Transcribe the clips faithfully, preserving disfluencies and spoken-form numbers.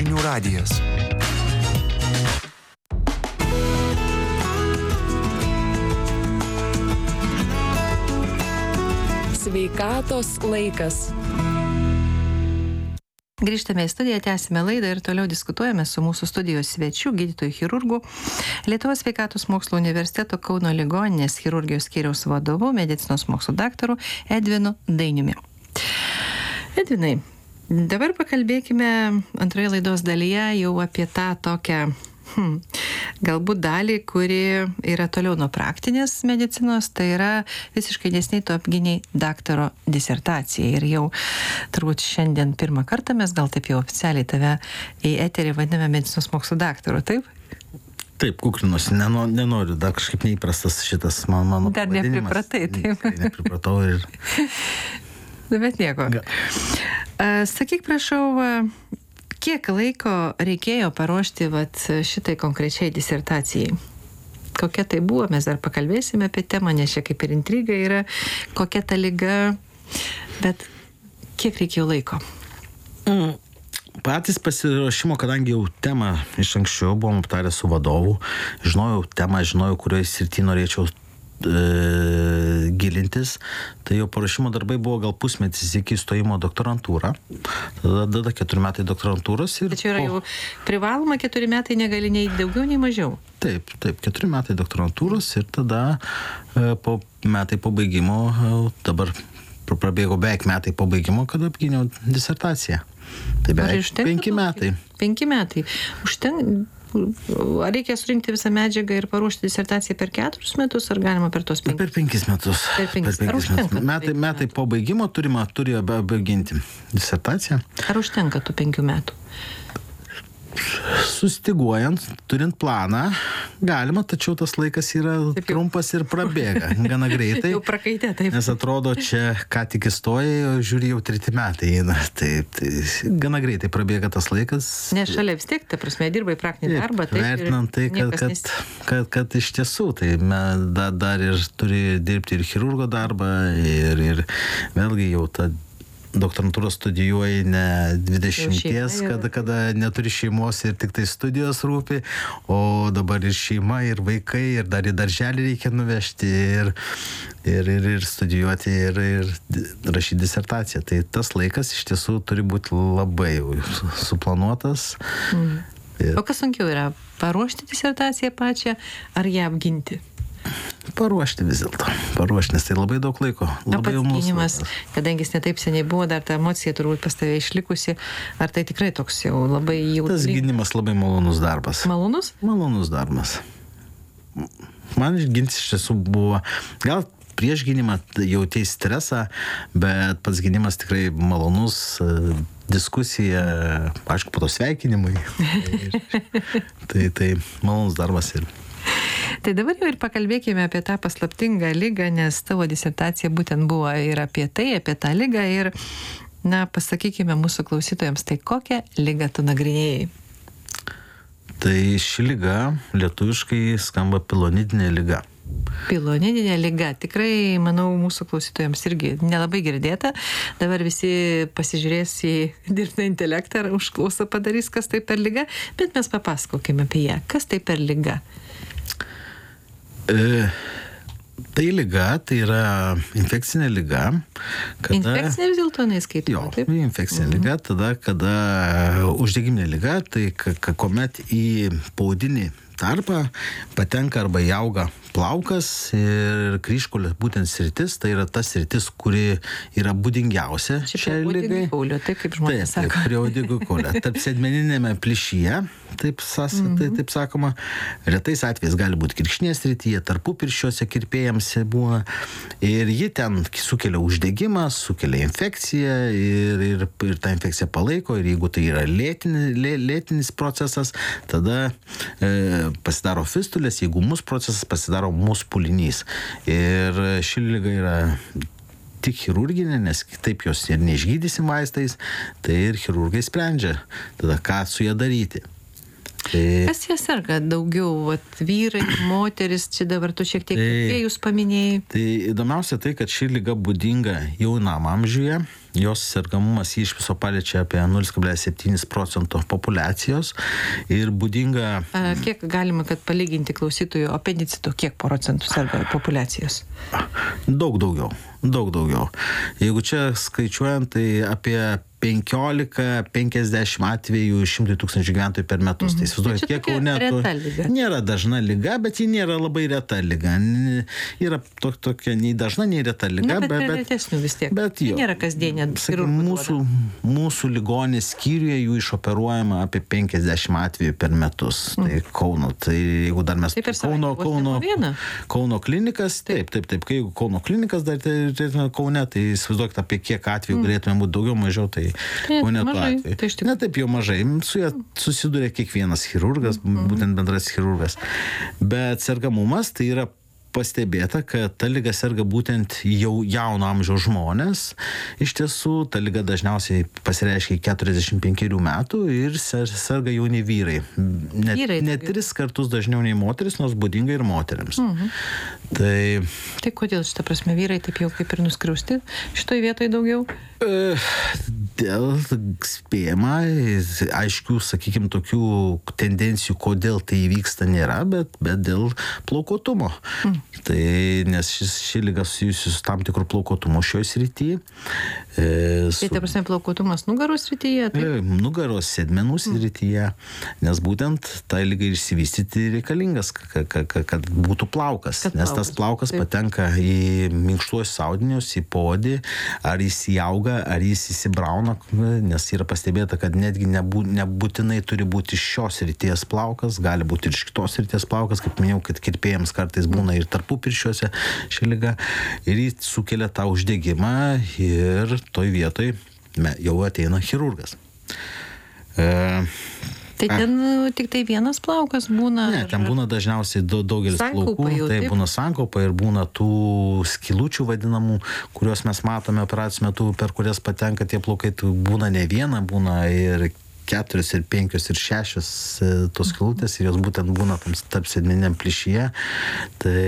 Žinių radijas. Sveikatos laikas. Grįžtame į studiją, tęsime laidą ir toliau diskutuojame su mūsų studijos svečiu, gydytoju chirurgu, Lietuvos sveikatos mokslo universiteto Kauno ligoninės chirurgijos skyriaus vadovu, medicinos mokslų daktaru Edvinu Dainiumi. Edvinai, dabar pakalbėkime antroje laidos dalyje jau apie tą tokią Hmm. galbūt dalį, kuri yra toliau nuo praktinės medicinos, tai yra visiškai neseniai tu apgynei daktaro disertaciją ir jau turbūt šiandien pirmą kartą mes gal taip jau oficialiai tave į eterį vadiname medicinos mokslo daktaru, taip? Taip, kuklinuosi, nenoriu, nenoriu, dar kažkaip neįprastas šitas man, mano dar pavadinimas. Dar nepripratai, taip. Nepripratau ir... Bet nieko. Ga. Sakyk, prašau, kiek laiko reikėjo paruošti vat, šitai konkrečiai disertacijai? Kokia tai buvo? Mes dar pakalbėsime apie temą, nes čia kaip ir intriga yra, kokia ta liga, bet kiek reikėjo laiko? Mm. Patys pasiruošimo, kadangi jau temą iš anksčiau buvom aptarę su vadovu, žinojau temą, žinojau, kurioje srity norėčiau E, gilintis, tai jau paruošimo darbai buvo gal pusmetis iki įstojimo doktorantūrą, tada, tada keturi metai doktorantūros ir... Tai čia yra jau privaloma keturi metai, negali nei daugiau, nei mažiau? Taip, taip, keturi metai doktorantūros ir tada e, po metai po baigimo, e, dabar prabėgo beveik metai po baigimo, kada apgyniau disertaciją. Tai beveik penki metai. Penki metai. Užtenka... Ar reikia surinkti visą medžiagą ir paruošti disertaciją per keturis metus, ar galima per tos penkis? Per penkis metus. Per penkis, per penkis metus. Metai, metai po baigimo turime, turėjo baiginti disertaciją. Ar užtenka tų penkių metų? Sustiguojant, turint planą, galima, tačiau tas laikas yra taip, trumpas ir prabėga gana greitai. Jau prakaitė, taip. Nes atrodo, čia ką tik įstojai, žiūri jau treti metai. Na, taip, tai gana greitai prabėga tas laikas. Nes šalia vis tiek, ta prasme, dirbai praktinį darbą. Taip, vertinant tai, kad, kad, kad, kad iš tiesų, tai dar, dar ir turi dirbti ir chirurgo darbą, ir, ir vėlgi jau ta doktorantūros studijuoji ne dvidešimties, kada, kada neturi šeimos ir tik tai studijos rūpi, o dabar ir šeima, ir vaikai, ir dar į darželį reikia nuvežti, ir, ir, ir, ir studijuoti, ir, ir rašyti disertaciją. Tai tas laikas iš tiesų turi būti labai suplanuotas. Mm. Ir... O kas sunkiau yra? Paruošti disertaciją pačią, ar ją apginti? Paruošti vis dėlto. Paruošti, nes tai labai daug laiko. Labai o pats gynimas, kadangi jis netaip seniai buvo, dar ta emocija turbūt pas tave išlikusi, ar tai tikrai toks jau labai jautrus? Tas gynimas labai malonus darbas. Malonus? Malonus darbas. Man gintis iš tiesų buvo, gal prieš gynimą jautėjai stresą, bet pats gynimas tikrai malonus, diskusija, aišku, po to sveikinimai. tai, tai malonus darbas ir... Tai dabar jau ir pakalbėkime apie tą paslaptingą ligą, nes tavo disertacija būtent buvo ir apie tai, apie tą ligą ir, na, pasakykime mūsų klausytojams, tai kokią ligą tu nagrinėjai? Tai ši liga lietuviškai skamba pilonidinė liga. Pilonidinė liga. Tikrai, manau, mūsų klausytojams irgi nelabai girdėta. Dabar visi pasižiūrės į dirbtinį intelektą ar užklausą padarys, kas tai per liga, bet mes papasakokime apie ją. Kas tai per liga? E, tai liga, tai yra infekcinė liga. Kada... Infekcinė vis dėlto neįskaitoma, jo, taip? Infekcinė mhm. liga, tada, kada uždegiminė liga, tai kuomet į paudinį tarpą patenka arba įauga plaukas ir kryžkaulio būtent sritis, tai yra ta sritis, kuri yra būdingiausia šiai ligai. Taip, kaip žmonės taip, sako. Prie uodegikaulio. Tarp sėdmeninėme plyšyje, taip, sas, mm-hmm. tai, taip sakoma, retais atvejais gali būti kirkšnies srityje, tarpupirščiuose kirpėjams būna. Ir ji ten sukelia uždegimą, sukelia infekciją ir, ir, ir tą infekciją palaiko. Ir jeigu tai yra lėtinis, lė, lėtinis procesas, tada e, pasidaro fistulės, jeigu mus procesas pasidaro mūsų pulinys. Ir ši liga yra tik chirurginė, nes taip jos ir neišgydysim vaistais, tai ir chirurgai sprendžia, tada ką su ją daryti. Tai... Kas jie serga daugiau, vat, vyrai, moteris, čia dabar tu šiek tiek tai, jūs paminėjai? Tai įdomiausia tai, kad ši liga būdinga jaunam amžiuje, jos sergamumas jį iš viso paliečia apie nulis kablelis septyni procento populiacijos ir būdinga... A, kiek galima, kad palyginti klausytojų apendicito, kiek procentų serga populiacijos? Daug daugiau, daug daugiau. Jeigu čia skaičiuojant, tai apie penkiolika penkiasdešimt atvejų šimtui tūkstančių gyventojų per metus. Mhm. Tai įsivaizduoju, Tai čia kiek tokia Kaune reta liga. Nėra dažna liga, bet ji nėra labai reta liga. N- Yra to, tokia nei dažna, nei reta liga, Na, bet, bet, bet bet, retesnių vis tiek. bet Tai jo. nėra kasdienė Sakykim, chirurgų mūsų, duoda. mūsų ligonės skyriuje jų išoperuojama apie penkiasdešimt atvejų per metus. Tai Kauno, tai jeigu dar mes... Tai per savaitę Kauno, vos ne Kauno, po vieną? Kauno klinikas, taip, taip, taip, kai jeigu Kauno klinikas dar tai turėtume Kaune, tai įsivaizduokit apie kiek atvejų galėtume būti daugiau, mažiau, tai Tai Kaune tų mažai, atvejų. tai iš tikrųjų. Ne taip jau mažai, su ja susiduria kiekvienas chirurgas, būtent bendras chirurgas. Bet sergamumas tai yra pastebėta, kad ta liga serga būtent jau jauno amžiaus žmonės. Iš tiesų, ta liga dažniausiai pasireiškia keturiasdešimt penkerių metų ir ser- serga jauni vyrai. Net, Vyrai net daugiau. tris kartus dažniau nei moteris, nors būdinga ir moteriams. Mhm. Tai Tai kodėl šitą prasme vyrai taip jau kaip ir nuskriausti šitoj vietoj daugiau? E, Dėl spėjama, aiškių, sakykime, tokių tendencijų, kodėl tai įvyksta, nėra, bet, bet dėl plaukuotumo. Mm. Tai nes šis, ši liga susijusi su tam tikrų plaukuotumo šioje srityje. E, Tai ta prasme plaukuotumas nugaros srityje? Tai... E, nugaros sėdmenų srityje, nes būtent tai lygai išsivystyti reikalingas, kad, kad, kad būtų plaukas, Kad nes tas plaukas, plaukas taip. patenka į minkštuosius audinius, į podį, ar jis įauga, ar jis įsibrauna, nes yra pastebėta, kad netgi nebū, nebūtinai turi būti šios srities plaukas, gali būti ir iš kitos srities plaukas, kaip minėjau, kad kirpėjams kartais būna ir tarpupirščiuose ši liga, ir jis sukelia tą uždegimą ir toj vietoj me, jau ateina chirurgas. E, Tai ten a. tik tai vienas plaukas būna? ne, ten būna dažniausiai daug, daugelis Sankaupa plaukų, jau, tai taip? būna sankaupa ir būna tų skilučių vadinamų, kuriuos mes matome operacijos metu, per kurias patenka tie plaukai, tai būna ne viena, būna ir keturios, ir penkios, ir šešios e, tos skilutės, ir jos būtent būna tam tarp sėdmeniniam plyšyje. Tai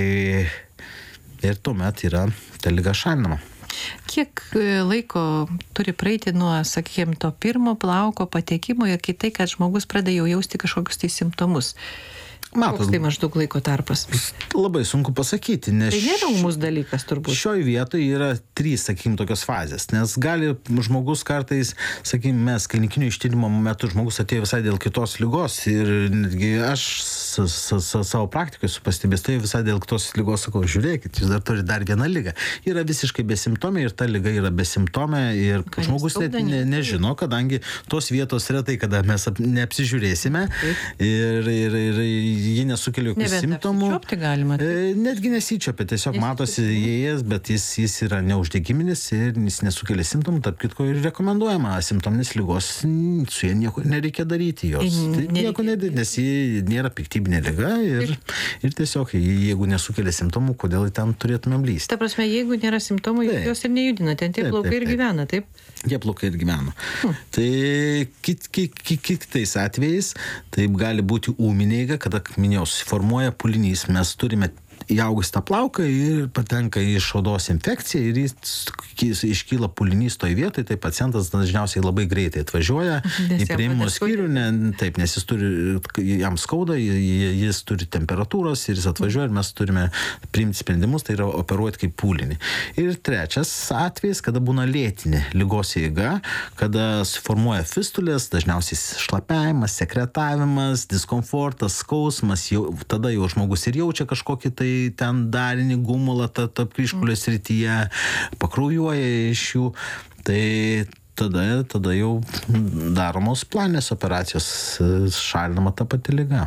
ir tuomet yra ta liga šalinama. Kiek e, laiko turi praeiti nuo, sakykime, to pirmo plauko patekimo ir kitai, kad žmogus pradeda jau jausti kažkokius tai simptomus? Matot, Koks tai maždaug laiko tarpas? labai sunku pasakyti, nes Tai nėra ūmus dalykas turbūt. šioje vietoje yra trys, sakykime, tokios fazės, nes gali žmogus kartais, sakykime, mes klinikinio ištyrimo metu žmogus atėjo visai dėl kitos ligos ir netgi aš sa, sa, sa, savo praktikoje su pastebės, tai visai dėl kitos ligos sakau, žiūrėkit, jūs dar turite dar vieną ligą. Yra visiškai besimptomė ir ta liga yra besimptomė ir Ką žmogus net neskauda, ne, nieko. nežino, kadangi tos vietos retai, kada mes ap, neapsižiūrėsime ir, ir, ir ji nesukelia jokių Nebent simptomų. apsičiuopti galima. Tai. E, netgi nesičiopia, tiesiog Nesičiuopia. matosi įėjęs, bet jis, jis yra neuždegiminis ir jis nesukelia simptomų, tarp kitko ir rekomenduojama simptominės ligos, n- su jie nieko nereikia daryti jos. Tai Tai nereikia nieko nedaryti, nes ji nėra piktybinė liga ir, ir tiesiog jeigu nesukelia simptomų, kodėl į ten turėtumėm lysti. Ta prasme, jeigu nėra simptomų, Taip. jos ir nejudina, ten tie Taip, plaukai taip, ir taip. gyvena, taip? Jie plaukai ir gyvena. Hmm. Tai kit, kit, kit, kitais atvejais taip gali būti ūminė eiga, kada, minėjau, susiformuoja pūlinys. Mes turime įaugus tą plauką ir patenka iš odos infekcija ir jis, jis iškyla pūlinys toj vietoj, tai pacientas dažniausiai labai greitai atvažiuoja Nes į jam priėmimo pradės skyrių, ne, taip, nes jis turi, jam skauda, jis, jis turi temperatūros ir jis atvažiuoja ir mes turime priimti sprendimus, tai yra operuoti kaip pūlinį. Ir trečias atvejis, kada būna lėtinė ligos eiga, kada suformuoja fistulės, dažniausiai šlapiavimas, sekretavimas, diskomfortas, skausmas, jau, tada jau žmogus ir jaučia kažkokį tai ten darinį gumulą tarp kryžkulio srityje, pakraujuoja iš jų, tai tada, tada jau daromos planinės operacijos, šalinama ta pati liga.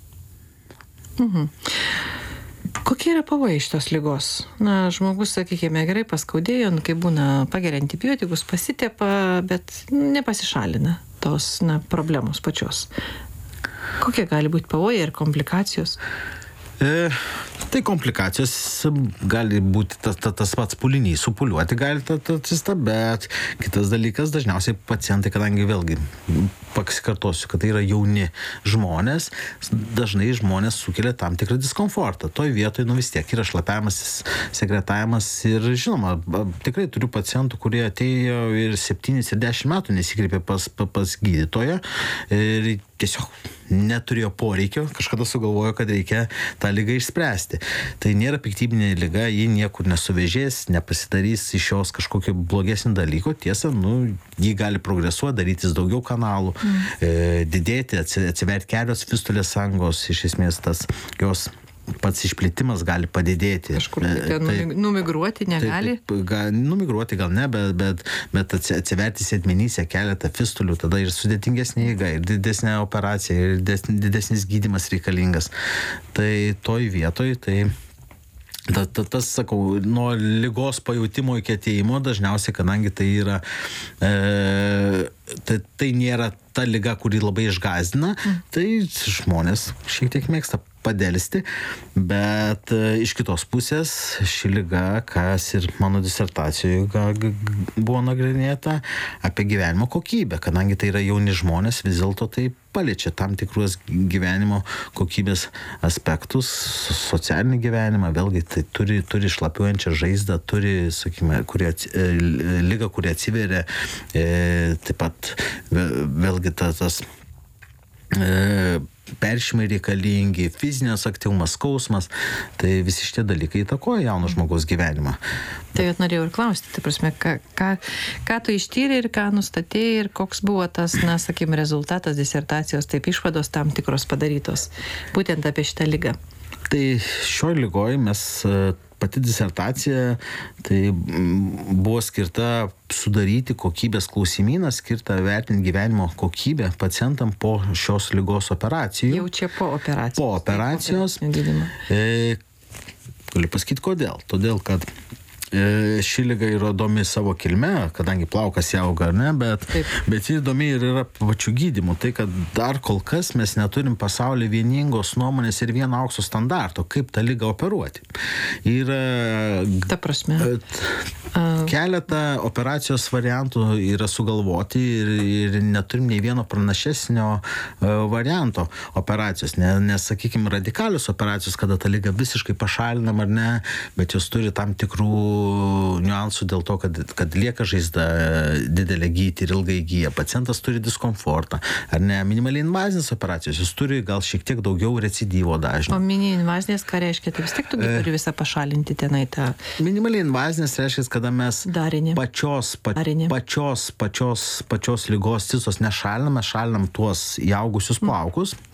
Mhm. Kokie yra pavojai šitos ligos? Na, žmogus, sakykime, gerai paskaudėjo, nu, kai būna pageria antibiotikus, pasitepa, bet nepasišalina tos, na, problemos pačios. Kokie gali būti pavojai ir komplikacijos? E, Tai komplikacijos gali būti tas, tas, tas pats pūlinys, supūliuoti gali ta, ta cista, bet kitas dalykas, dažniausiai pacientai, kadangi vėlgi pasikartosiu, kad tai yra jauni žmonės, dažnai žmonės sukelia tam tikrą diskomfortą. Toj vietoj, nu vis tiek yra šlapiavimas, sekretavimas ir žinoma, tikrai turiu pacientų, kurie atėjo ir septynis ir dešimt metų nesikreipė pas, pas gydytoją ir tiesiog neturėjo poreikio, kažkada sugalvojo, kad reikia tą ligą išspręsti. Tai nėra piktybinė liga, ji niekur nesuvežės, nepasidarys iš jos kažkokio blogesnio dalyko. Tiesa, nu, ji gali progresuoti, darytis daugiau kanalų, mm. e, didėti, atsiverti kelios fistulės angos, iš esmės tas jos pats išplitimas gali padidėti. Kažkur tai numigruoti negali? Taip, gal, numigruoti gal ne, bet, bet, bet atsiverti sėdmenyse keletą fistulių, tada ir sudėtingesnė eiga, ir didesnė operacija, ir didesnis gydymas reikalingas. Tai toj vietoj, tai Ta, ta, tas, sakau, nuo ligos pajutimo iki atėjimo dažniausiai, kadangi tai yra, e, tai, tai nėra ta liga, kuri labai išgąsdina, mm. tai žmonės šiek tiek mėgsta padelsti, bet e, iš kitos pusės ši liga, kas ir mano disertacijoje ga, ga, buvo nagrinėta, apie gyvenimo kokybę, kadangi tai yra jauni žmonės, vis dėlto tai paliečia tam tikrus gyvenimo kokybės aspektus, socialinį gyvenimą, vėlgi tai turi, turi šlapiuojančią žaizdą, turi, sakykime, kurie, e, ligą, kuri atsiveria, e, taip pat vėlgi tas, tas e, peršimai reikalingi, fizinės aktyvumas, skausmas, tai visi šitie dalykai įtakoja jauno žmogaus gyvenimą. Tai jau norėjau ir klausti, tai prasme, ką, ką, ką tu ištyrė ir ką nustatėjai ir koks buvo tas, na, sakykim, rezultatas disertacijos, taip išvados tam tikros padarytos, būtent apie šitą ligą. Tai šioj ligoj mes pati disertacija tai buvo skirta sudaryti kokybės klausimyną, skirta vertinti gyvenimo kokybę pacientam po šios ligos operacijų. Jau čia po operacijos. Po operacijos. E, galiu pasakyti kodėl. Todėl, kad e, ši liga yra įdomi savo kilme, kadangi plaukas jie auga, ne, bet, bet ji įdomi ir yra pačių gydymų. Tai, kad dar kol kas mes neturim pasaulyje vieningos nuomonės ir vieno aukso standarto, kaip tą ligą operuoti. Yra Ta prasme. Keletą operacijos variantų yra sugalvoti ir, ir neturim nei vieno pranašesnio varianto operacijos. Ne, nes, sakykime, radikalios operacijos, kada ta liga visiškai pašalinam ar ne, bet jos turi tam tikrų niuansų dėl to, kad, kad lieka žaizda didelė gyti ir ilgai gyja. Pacientas turi diskomfortą. Ar ne, minimaliai invazinės operacijos, jis turi gal šiek tiek daugiau recidyvo dažnio. O mini invazinės, ką reiškia? Tai vis tiek tu e... turi visą pašalinti tenai tą... Minimaliai invazinės reiškia, kada mes Darinį. pačios, pa, pačios, pačios, pačios ligos cisos nešalinam, mes šalinam tuos įaugusius plaukus. Mm.